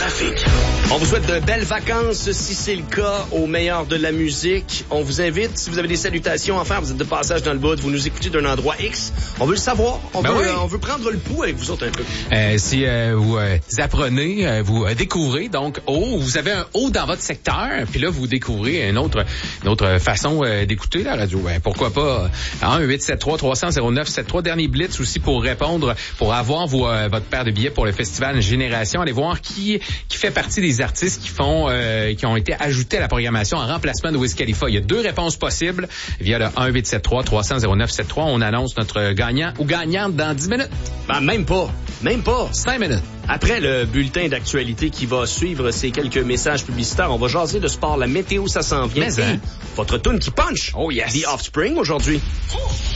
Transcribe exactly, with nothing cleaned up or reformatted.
trafic. On vous souhaite de belles vacances, si c'est le cas, au meilleur de la musique. On vous invite, si vous avez des salutations à faire, vous êtes de passage dans le bout, vous nous écoutez d'un endroit X, on veut le savoir. On, ben veut, oui. euh, on veut prendre le pouls avec vous autres un peu. Euh, si euh, vous euh, apprenez, euh, vous euh, découvrez, donc, oh, vous avez un O dans votre secteur, puis là, vous découvrez une autre, une autre façon euh, d'écouter la radio. Ben, pourquoi pas? un huit sept trois trois zéro zéro neuf sept trois, dernier blitz aussi pour répondre, pour avoir vos, euh, votre paire de billets pour le festival Génération. Allez voir qui qui fait partie des artistes qui font euh, qui ont été ajoutés à la programmation en remplacement de Wiz Khalifa. Il y a deux réponses possibles via le un huit sept trois trois zéro zéro neuf sept trois. On annonce notre gagnant ou gagnante dans dix minutes. Ben, même pas. Même pas. cinq minutes. Après le bulletin d'actualité qui va suivre ces quelques messages publicitaires, on va jaser de sport. La météo, ça s'en vient. Mais, hein? Votre tune qui punch. Oh yes. The Offspring aujourd'hui.